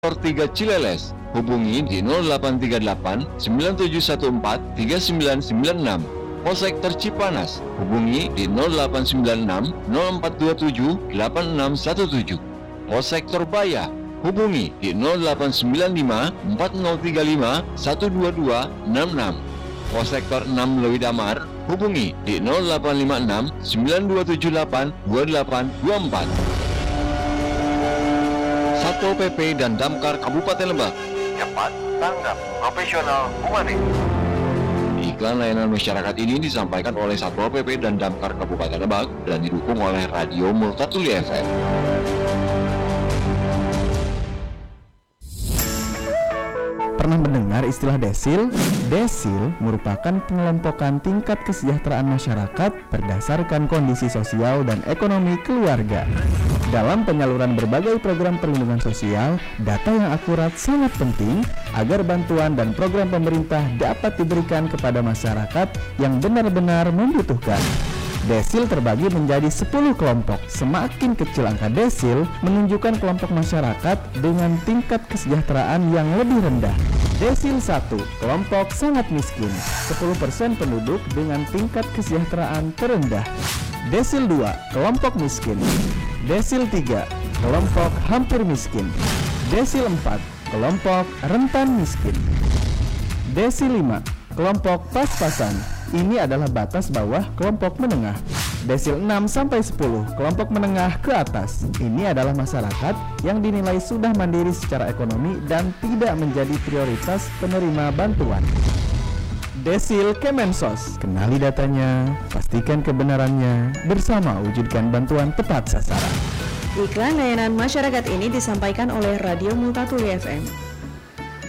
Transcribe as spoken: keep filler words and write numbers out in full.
tiga Cileles, hubungi di nol delapan tiga delapan sembilan tujuh satu empat tiga sembilan sembilan enam. Polsektor Cipanas, hubungi di nol delapan sembilan enam nol empat dua tujuh delapan enam satu tujuh. Polsektor Baya, hubungi di nol delapan sembilan lima empat nol tiga lima satu dua dua enam enam. Polsektor enam Lewi Damar, hubungi di nol delapan lima enam sembilan dua tujuh delapan dua delapan dua empat. Satpol P P dan Damkar Kabupaten Lebak. Cepat, tanggap, profesional, humanis. Iklan layanan masyarakat ini disampaikan oleh Satpol P P dan Damkar Kabupaten Lebak dan didukung oleh Radio Multatuli F M. Pernah mendengar istilah desil? Desil merupakan pengelompokan tingkat kesejahteraan masyarakat berdasarkan kondisi sosial dan ekonomi keluarga. Dalam penyaluran berbagai program perlindungan sosial, data yang akurat sangat penting agar bantuan dan program pemerintah dapat diberikan kepada masyarakat yang benar-benar membutuhkan. Desil terbagi menjadi sepuluh kelompok. Semakin kecil angka desil, menunjukkan kelompok masyarakat dengan tingkat kesejahteraan yang lebih rendah. Desil satu, kelompok sangat miskin, sepuluh persen penduduk dengan tingkat kesejahteraan terendah. Desil dua, kelompok miskin. Desil tiga, kelompok hampir miskin. Desil empat, kelompok rentan miskin. Desil lima, kelompok pas-pasan. Ini adalah batas bawah kelompok menengah. Desil enam sampai sepuluh, kelompok menengah ke atas. Ini adalah masyarakat yang dinilai sudah mandiri secara ekonomi dan tidak menjadi prioritas penerima bantuan. Desil Kemensos, kenali datanya, pastikan kebenarannya, bersama wujudkan bantuan tepat sasaran. Iklan layanan masyarakat ini disampaikan oleh Radio Multatuli F M.